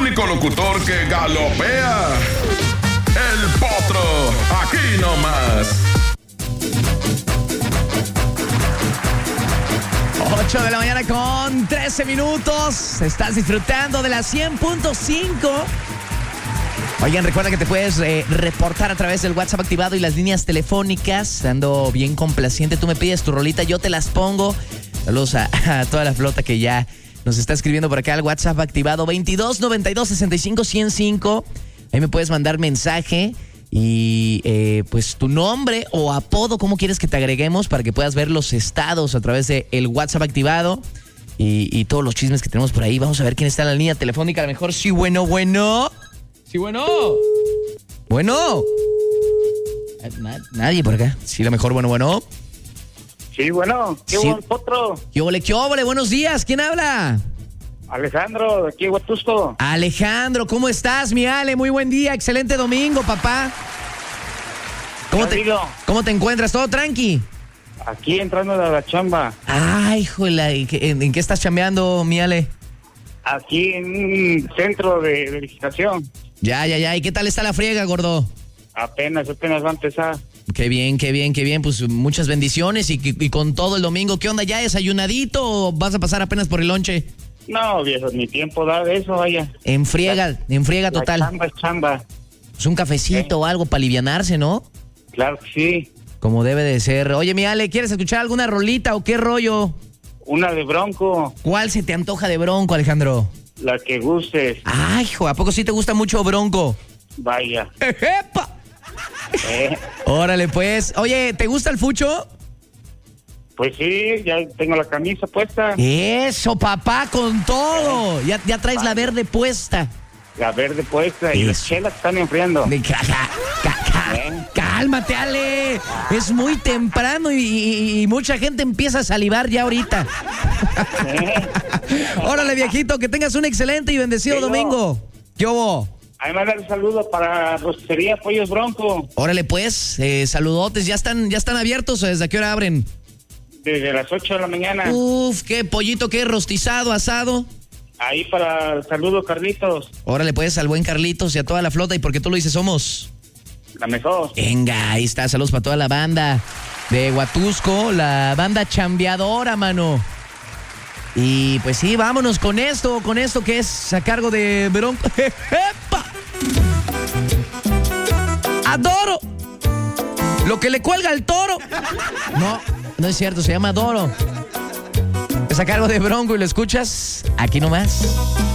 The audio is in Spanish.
único locutor que galopea. El Potro, aquí nomás. 8 de la mañana con 13 minutos. Estás disfrutando de la 100.5. Oigan, recuerda que te puedes reportar a través del WhatsApp activado y las líneas telefónicas. Ando bien complaciente. Tú me pides tu rolita, yo te las pongo. Saludos a toda la flota que ya nos está escribiendo por acá al WhatsApp activado 22 92 65 105. Ahí me puedes mandar mensaje y pues tu nombre o apodo, cómo quieres que te agreguemos para que puedas ver los estados a través del WhatsApp activado y todos los chismes que tenemos por ahí. Vamos a ver quién está en la línea telefónica. A lo mejor sí, bueno. Sí, bueno. Bueno. Nadie por acá. Sí, a lo mejor, bueno. Sí, bueno. ¿Qué Sí. hubo, Potro? ¿Qué óvole? Buenos días. ¿Quién habla? Alejandro, de aquí de Huatusco. Alejandro, ¿cómo estás, mi Ale? Muy buen día, excelente domingo, papá. ¿Cómo te encuentras? ¿Todo tranqui? Aquí entrando a la chamba. Ay, híjole, ¿en qué estás chambeando, mi Ale? Aquí en un centro de verificación. Ya. ¿Y qué tal está la friega, gordo? Apenas va a empezar. Qué bien. Pues muchas bendiciones y con todo el domingo. ¿Qué onda? ¿Ya desayunadito o vas a pasar apenas por el lonche? No, viejo, ni tiempo da de eso, vaya. En friega total. La chamba es chamba. Pues un cafecito o algo para alivianarse, ¿no? Claro que sí. Como debe de ser. Oye, mi Ale, ¿quieres escuchar alguna rolita o qué rollo? Una de Bronco, ¿Cuál se te antoja de Bronco, Alejandro? la que gustes. Ay, hijo, ¿a poco sí te gusta mucho Bronco? Vaya. ¡Epa! Órale, pues. Oye, ¿te gusta el fucho? Pues sí, ya tengo la camisa puesta. Eso, papá, con todo. Ya traes la verde puesta. La verde puesta y las Eso. chelas están enfriando. Cálmate, Ale. Es muy temprano y mucha gente empieza a salivar ya ahorita. Órale, viejito, que tengas un excelente y bendecido Sí, domingo. ¿Qué hubo? Ahí mandar un saludo para Rostería Pollos Bronco. Órale, pues, saludotes. ¿Ya están abiertos o desde qué hora abren? Desde las 8 de la mañana. Uf, qué pollito, qué rostizado, asado. Ahí para el saludo, Carlitos. Órale, pues, al buen Carlitos y a toda la flota. ¿Y por qué tú lo dices somos? La mejor. Venga, ahí está. Saludos para toda la banda de Huatusco, la banda chambeadora, mano. Y pues sí, vámonos con esto que es a cargo de Bronco. ¡Epa! ¡Adoro! Lo que le cuelga al toro. No es cierto, se llama Adoro. Es a cargo de Bronco y lo escuchas aquí nomás.